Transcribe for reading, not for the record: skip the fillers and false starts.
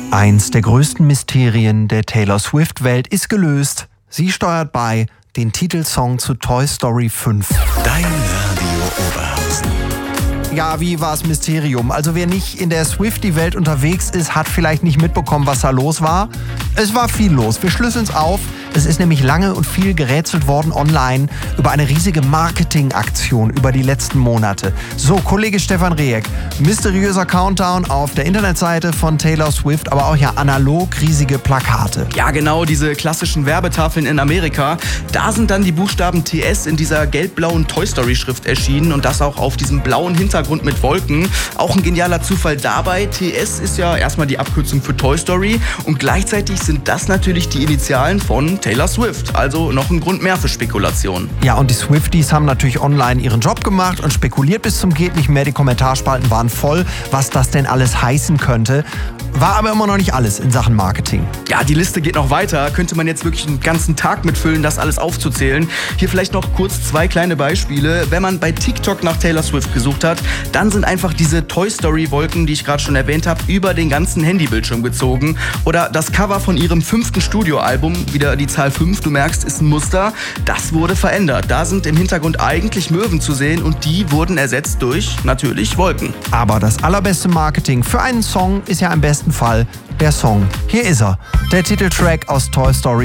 Eins der größten Mysterien der Taylor Swift-Welt ist gelöst. Sie steuert bei, den Titelsong zu Toy Story 5. Dein Radio Oberhausen. Ja, wie war das Mysterium? Also wer nicht in der Swiftie-Welt unterwegs ist, hat vielleicht nicht mitbekommen, was da los war. Es war viel los. Wir schlüsseln es auf. Es ist nämlich lange und viel gerätselt worden online über eine riesige Marketingaktion über die letzten Monate. So, Kollege Stefan Rehek, mysteriöser Countdown auf der Internetseite von Taylor Swift, aber auch ja analog riesige Plakate. Ja, genau, diese klassischen Werbetafeln in Amerika. Da sind dann die Buchstaben TS in dieser gelb-blauen Toy Story Schrift erschienen und das auch auf diesem blauen Hintergrund mit Wolken. Auch ein genialer Zufall dabei. TS ist ja erstmal die Abkürzung für Toy Story und gleichzeitig sind das natürlich die Initialen von Taylor Swift. Also noch ein Grund mehr für Spekulation. Ja, und die Swifties haben natürlich online ihren Job gemacht und spekuliert bis zum geht nicht mehr. Die Kommentarspalten waren voll, was das denn alles heißen könnte. War aber immer noch nicht alles in Sachen Marketing. Ja, die Liste geht noch weiter. Könnte man jetzt wirklich einen ganzen Tag mitfüllen, das alles aufzuzählen. Hier vielleicht noch kurz 2 kleine Beispiele. Wenn man bei TikTok nach Taylor Swift gesucht hat, dann sind einfach diese Toy Story Wolken, die ich gerade schon erwähnt habe, über den ganzen Handybildschirm gezogen. Oder das Cover von ihrem 5. Studioalbum, wieder die Zahl 5, du merkst, ist ein Muster. Das wurde verändert. Da sind im Hintergrund eigentlich Möwen zu sehen und die wurden ersetzt durch, natürlich, Wolken. Aber das allerbeste Marketing für einen Song ist ja im besten Fall der Song. Hier ist er, der Titeltrack aus Toy Story